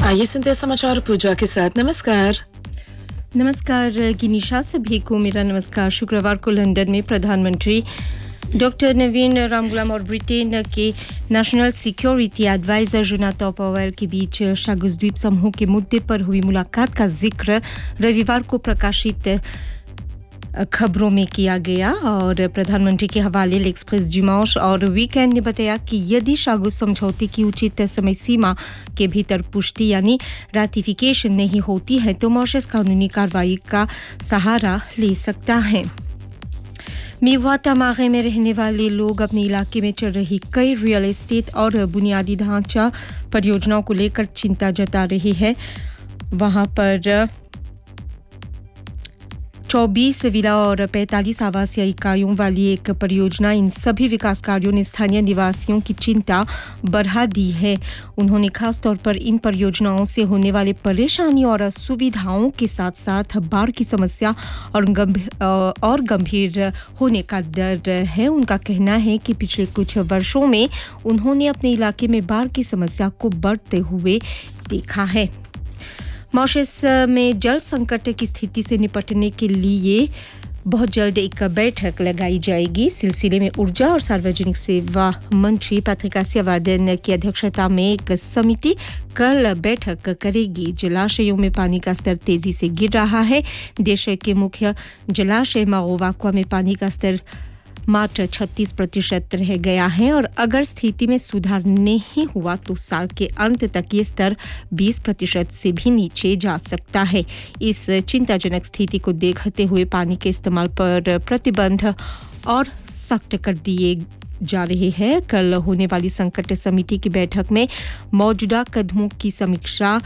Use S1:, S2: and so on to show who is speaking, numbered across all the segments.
S1: आइए सुनते हैं समाचार पूजा के साथ। नमस्कार।
S2: नमस्कार गिनीशा, सभी को मेरा नमस्कार। शुक्रवार को लंदन में प्रधानमंत्री डॉक्टर नवीन रामगुलाम और ब्रिटेन के national security adviser Jonathan Powell के बीच शागुस द्वीप समूह के मुद्दे पर हुई मुलाकात का जिक्र रविवार को प्रकाशित खबरों में किया गया और प्रधानमंत्री के हवाले l'Express Dimanche और वीकेंड ने बताया कि यदि शागुस समझौते की उचित समय सीमा के भीतर पुष्टि यानी रैटिफिकेशन नहीं होती है तो मॉरिशस कानूनी कार्रवाई का सहारा ले सकता है। मीवा तमागे में रहने वाले लोग अपने इलाके में चल रही कई रियल एस्टेट और बुनियादी ढांचा परियोजनाओं को लेकर चिंता जता रहे हैं। वहां पर 24 विला और 45 आवासीय इकाइयों वाली एक परियोजना, इन सभी विकास कार्यों ने स्थानीय निवासियों की चिंता बढ़ा दी है। उन्होंने खास तौर पर इन परियोजनाओं से होने वाले परेशानी और असुविधाओं के साथ साथ बाढ़ की समस्या और गंभीर होने का डर है। उनका कहना है कि पिछले कुछ वर्षों में उन्होंने अपने इलाके में बाढ़ की समस्या को बढ़ते हुए देखा है। मॉरिशस में जल संकट की स्थिति से निपटने के लिए बहुत जल्द एक बैठक लगाई जाएगी। सिलसिले में ऊर्जा और सार्वजनिक सेवा मंत्री पैट्रिक आसियावादन की अध्यक्षता में एक समिति कल बैठक करेगी। जलाशयों में पानी का स्तर तेजी से गिर रहा है। देश के मुख्य जलाशय माओवाक्वा में पानी का स्तर मात्र 36% रह गया है और अगर स्थिति में सुधार नहीं हुआ तो साल के अंत तक ये स्तर 20% से भी नीचे जा सकता है। इस चिंताजनक स्थिति को देखते हुए पानी के इस्तेमाल पर प्रतिबंध और सख्त कर दिए जा रहे हैं। कल होने वाली संकट समिति की बैठक में मौजूदा कदमों की समीक्षा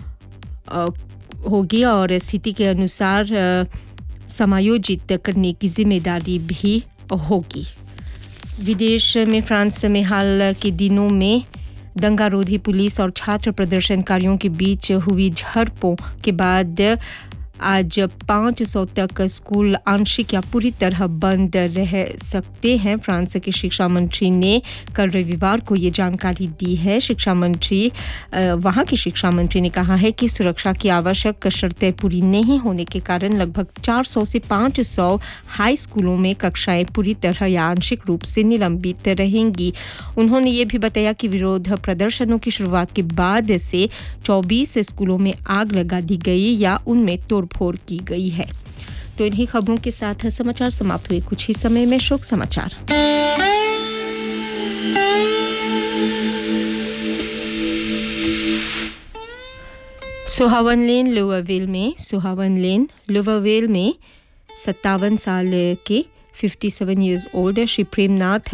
S2: होगी और स्थिति के अनुसार समायोजित करने की जिम्मेदारी भी होगी। विदेश में फ्रांस में हाल के दिनों में दंगारोधी पुलिस और छात्र प्रदर्शनकारियों के बीच हुई झड़पों के बाद आज 500 तक स्कूल आंशिक या पूरी तरह बंद रह सकते हैं। फ्रांस के शिक्षा मंत्री ने कल रविवार को ये जानकारी दी है। वहां के शिक्षा मंत्री ने कहा है कि सुरक्षा की आवश्यक शर्तें पूरी नहीं होने के कारण लगभग 400 से 500 हाई स्कूलों में कक्षाएं पूरी तरह या आंशिक रूप से निलंबित रहेंगी। उन्होंने ये भी बताया कि विरोध प्रदर्शनों की शुरुआत के बाद से 24 स्कूलों में आग लगा दी गई या उनमें तोड़फोड़ की गई है। तो इन्हीं खबरों के साथ समाचार समाप्त हुए। कुछ ही समय में शोक समाचार। सुहावन लेन लोवरविल में 57 साल के 57 years old Shri Premnath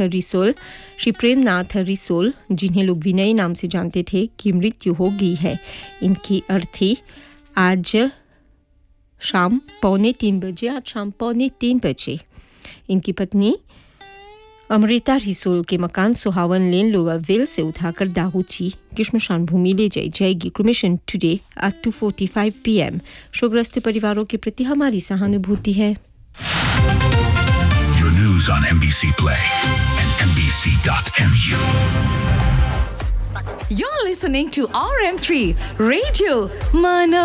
S2: Ri Sol जिन्हें लोग विनय नाम से जानते थे की मृत्यु हो गई है। इनकी अर्थी आज शाम पौने 3 बजे इनकी पत्नी अमृता रिसोल के मकान सुहावन लेन लोवरविल से उठाकर दाहूची की श्मशान भूमि ले जाएगी। Cremation today at 2:45 PM। शोकग्रस्त परिवारों के प्रति हमारी सहानुभूति है।
S3: Your news on MBC Play and MBC.mu.
S4: You're listening to RM3 Radio Mana